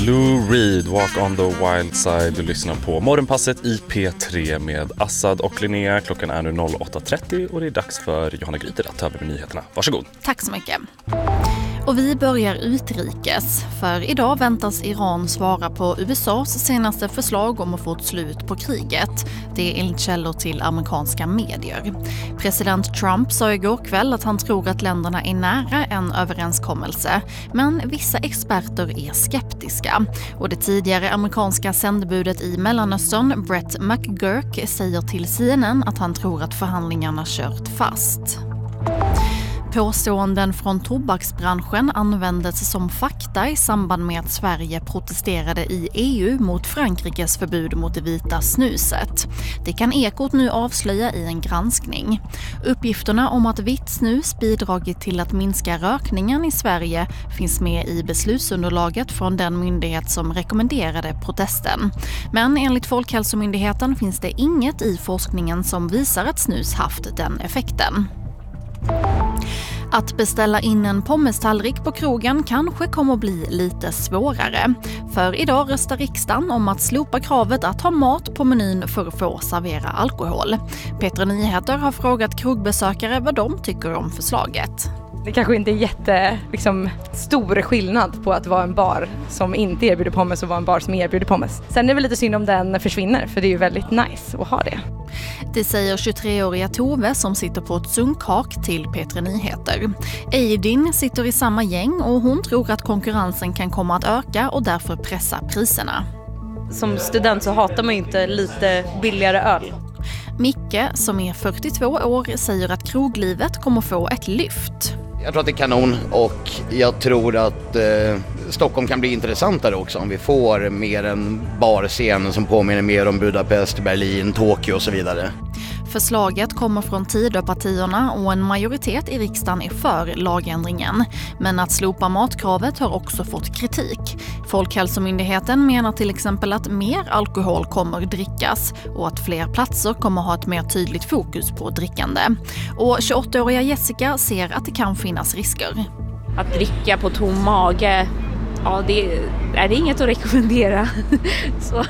Lou Reed, Walk on the Wild Side. Du lyssnar på Morgonpasset i P3 med Assad och Linnea. Klockan är nu 08.30 och det är dags för Johanna Gryter att ta över med nyheterna. Varsågod. Tack så mycket. Och vi börjar utrikes, för idag väntas Iran svara på USAs senaste förslag om att få ett slut på kriget. Det är enligt källor till amerikanska medier. President Trump sa igår kväll att han tror att länderna är nära en överenskommelse, men vissa experter är skeptiska. Och det tidigare amerikanska sändebudet i Mellanöstern, Brett McGurk, säger till CNN att han tror att förhandlingarna kört fast. Påståenden från tobaksbranschen användes som fakta i samband med att Sverige protesterade i EU mot Frankrikes förbud mot det vita snuset. Det kan Ekot nu avslöja i en granskning. Uppgifterna om att vitt snus bidragit till att minska rökningen i Sverige finns med i beslutsunderlaget från den myndighet som rekommenderade protesten. Men enligt Folkhälsomyndigheten finns det inget i forskningen som visar att snus haft den effekten. Att beställa in en pommestallrik på krogen kanske kommer att bli lite svårare. För idag röstar riksdagen om att slopa kravet att ha mat på menyn för att få servera alkohol. P3 Nyheter har frågat krogbesökare vad de tycker om förslaget. Det kanske inte är stor skillnad på att vara en bar som inte erbjuder pommes och vara en bar som erbjuder pommes. Sen är det väl lite synd om den försvinner, för det är ju väldigt nice att ha det. Det säger 23-åriga Tove som sitter på ett sunkhak till P3 Nyheter. Eidin sitter i samma gäng och hon tror att konkurrensen kan komma att öka och därför pressa priserna. Som student så hatar man ju inte lite billigare öl. Micke, som är 42 år, säger att kroglivet kommer få ett lyft. Jag tror att det är kanon och jag tror att Stockholm kan bli intressantare också om vi får mer en barscen som påminner mer om Budapest, Berlin, Tokyo och så vidare. Förslaget kommer från Tidöpartierna och en majoritet i riksdagen är för lagändringen. Men att slopa matkravet har också fått kritik. Folkhälsomyndigheten menar till exempel att mer alkohol kommer drickas och att fler platser kommer ha ett mer tydligt fokus på drickande. Och 28-åriga Jessica ser att det kan finnas risker. Att dricka på tom mage, ja, det är inget att rekommendera. Så.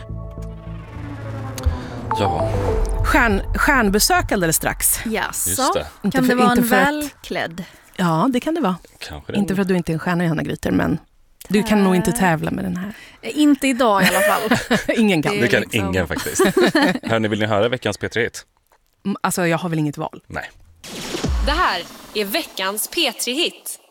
Ja. Stjärnbesök alldeles strax. Jaså, det. kan det vara en välklädd? Ja, det kan det vara. Kanske inte för att du inte är en stjärna, Johanna Gryter, men du kan nog inte tävla med den här. Inte idag i alla fall. Ingen kan. Det kan ingen faktiskt. Hörni, vill ni höra veckans P3-hit? Alltså, jag har väl inget val. Nej. Det här är veckans P3-hit.